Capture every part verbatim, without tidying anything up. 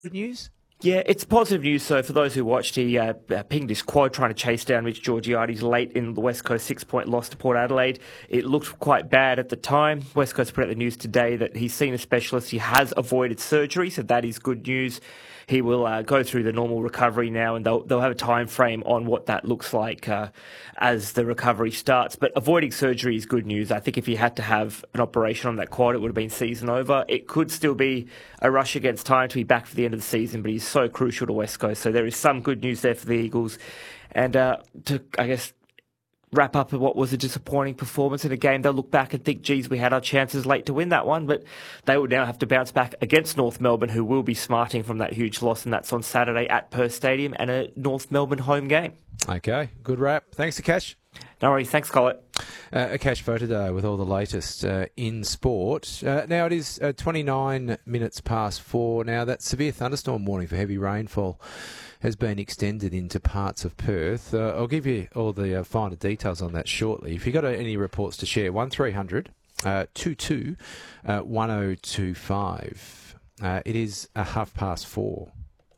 Good news? Yeah, it's positive news. So for those who watched, he uh, pinged his quad trying to chase down Mitch Georgiades late in the West Coast six-point loss to Port Adelaide. It looked quite bad at the time. West Coast put out the news today that he's seen a specialist. He has avoided surgery, so that is good news. He will uh, go through the normal recovery now, and they'll, they'll have a time frame on what that looks like uh, as the recovery starts. But avoiding surgery is good news. I think if he had to have an operation on that quad, it would have been season over. It could still be a rush against time to be back for the end of the season, but he's so crucial to West Coast. So there is some good news there for the Eagles. And uh, to, I guess, wrap up what was a disappointing performance in a game, they'll look back and think, geez, we had our chances late to win that one, but they will now have to bounce back against North Melbourne, who will be smarting from that huge loss, and that's on Saturday at Perth Stadium and a North Melbourne home game. Okay, good wrap. Thanks, Akash. No worries. Thanks, Collett. Uh, Akash Photoday with all the latest uh, in sport. Uh, now it is uh, twenty-nine minutes past four. Now that severe thunderstorm warning for heavy rainfall has been extended into parts of Perth. Uh, I'll give you all the uh, finer details on that shortly. If you've got uh, any reports to share, one three hundred two two one oh two five. Uh, it is a half past four.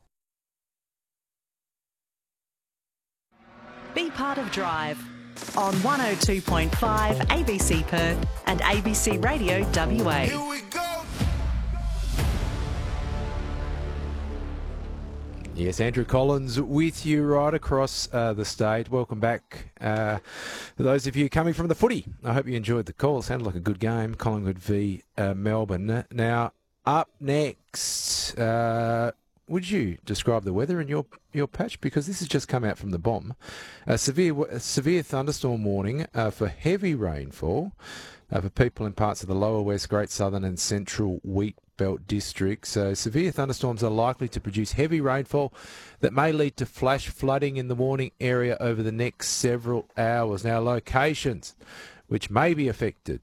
Be part of Drive on one oh two point five A B C Perth and A B C Radio W A. Here we go. Yes, Andrew Collins with you right across uh, the state. Welcome back. Uh, for those of you coming from the footy, I hope you enjoyed the call. It sounded like a good game, Collingwood v uh, Melbourne. Now, up next, uh, would you describe the weather in your, your patch? Because this has just come out from the bomb. A severe, a severe thunderstorm warning uh, for heavy rainfall uh, for people in parts of the lower west, Great Southern and Central Wheat Belt districts. So severe thunderstorms are likely to produce heavy rainfall that may lead to flash flooding in the Warning area over the next several hours. Now, locations which may be affected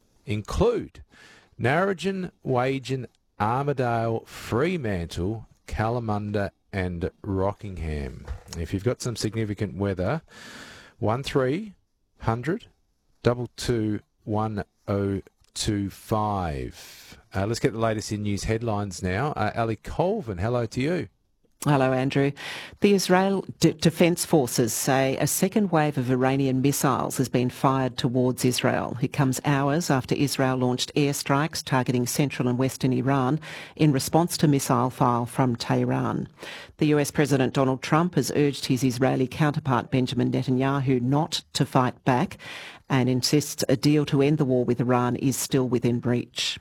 include Narrogin, Wagen, Armidale, Fremantle, Kalamunda and Rockingham. If you've got some significant weather, one three hundred two two one oh two five. Uh, let's get the latest in news headlines now. Uh, Ali Colvin, hello to you. Hello, Andrew. The Israel D- Defence Forces say a second wave of Iranian missiles has been fired towards Israel. It comes hours after Israel launched airstrikes targeting central and western Iran in response to missile fire from Tehran. The U S President Donald Trump has urged his Israeli counterpart Benjamin Netanyahu not to fight back and insists a deal to end the war with Iran is still within reach.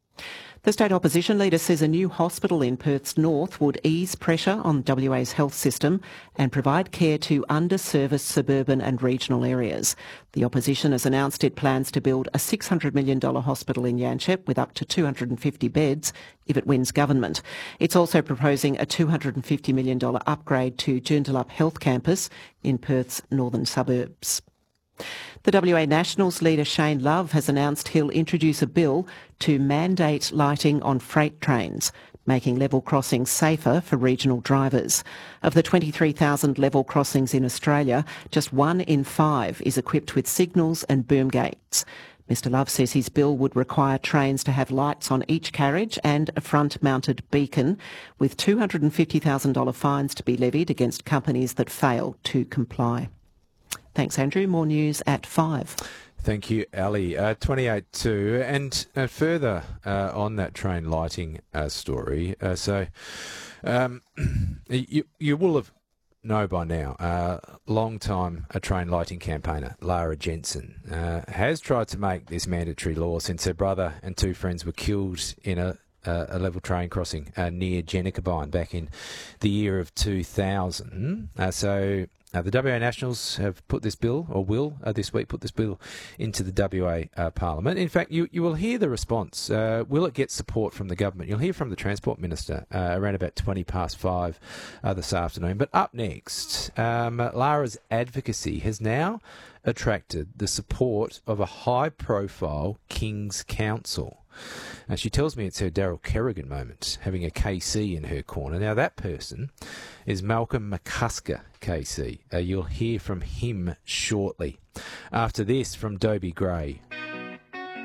The state opposition leader says a new hospital in Perth's north would ease pressure on W A's health system and provide care to underserviced suburban and regional areas. The opposition has announced it plans to build a six hundred million dollars hospital in Yanchep with up to two hundred fifty beds if it wins government. It's also proposing a two hundred fifty million dollars upgrade to Joondalup Health Campus in Perth's northern suburbs. The W A Nationals leader Shane Love has announced he'll introduce a bill to mandate lighting on freight trains, making level crossings safer for regional drivers. Of the twenty-three thousand level crossings in Australia, just one in five is equipped with signals and boom gates. Mister Love says his bill would require trains to have lights on each carriage and a front-mounted beacon, with two hundred fifty thousand dollars fines to be levied against companies that fail to comply. Thanks, Andrew. More news at five. Thank you, Ali. Uh, twenty-eight two. And uh, further uh, on that train lighting uh, story, uh, so um, you, you will have know by now, uh, long-time a train lighting campaigner, Lara Jensen, uh, has tried to make this mandatory law since her brother and two friends were killed in a Uh, a level train crossing uh, near Jennacabine back in the year of two thousand. Uh, so uh, the W A Nationals have put this bill, or will uh, this week put this bill into the W A uh, Parliament. In fact, you, you will hear the response. Uh, will it get support from the government? You'll hear from the Transport Minister uh, around about twenty past five uh, this afternoon. But up next, um, Lara's advocacy has now attracted the support of a high-profile King's Counsel. Uh, she tells me it's her Daryl Kerrigan moment, having a K C in her corner. Now, that person is Malcolm McCusker, K C. Uh, you'll hear from him shortly. After this, from Dobie Gray,